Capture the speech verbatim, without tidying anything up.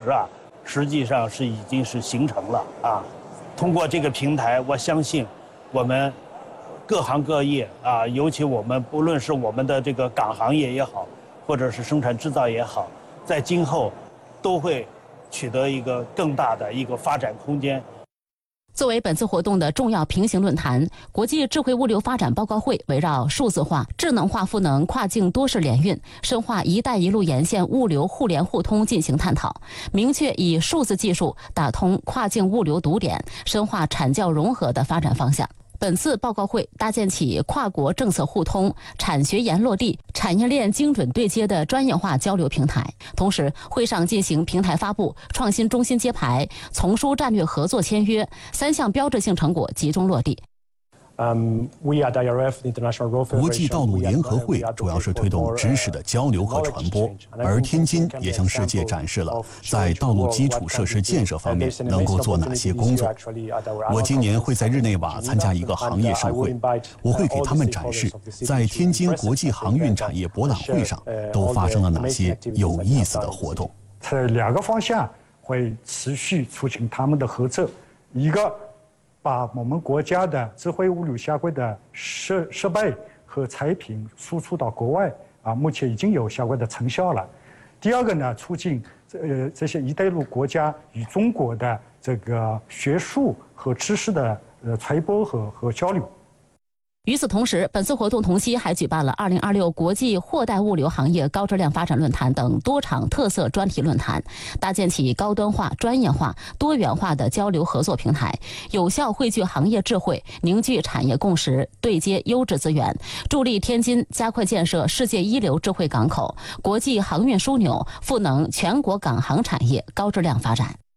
是吧？实际上是已经是形成了啊。通过这个平台，我相信我们各行各业啊，尤其我们不论是我们的这个港行业也好，或者是生产制造也好，在今后都会取得一个更大的一个发展空间。 作为本次活动的重要平行论坛，国际智慧物流发展报告会围绕数字化、智能化赋能跨境多式联运，深化“一带一路”沿线物流互联互通进行探讨，明确以数字技术打通跨境物流堵点，深化产教融合的发展方向。本次报告会搭建起跨国政策互通、产学研落地、产业链精准对接的专业化交流平台。同时，会上进行平台发布、创新中心揭牌、丛书战略合作签约，三项标志性成果集中落地。 国际道路联合会主要是推动知识的交流和传播，而天津也向世界展示了在道路基础设施建设方面能够做哪些工作。我今年会在日内瓦参加一个行业盛会，我会给他们展示在天津国际航运产业博览会上都发生了哪些有意思的活动。 这两个方向会持续促进他们的合作，一个把我们国家的智慧物流相关的设设备和产品输出到国外啊，目前已经有相关的成效了。第二个呢，促进呃这些“一带一路”国家与中国的这个学术和知识的呃传播和和交流。 与此同时，本次活动同期还举办了二零二六国际货代物流行业高质量发展论坛等多场特色专题论坛，搭建起高端化、专业化、多元化的交流合作平台，有效汇聚行业智慧，凝聚产业共识，对接优质资源，助力天津加快建设世界一流智慧港口、国际航运枢纽，赋能全国港航产业高质量发展。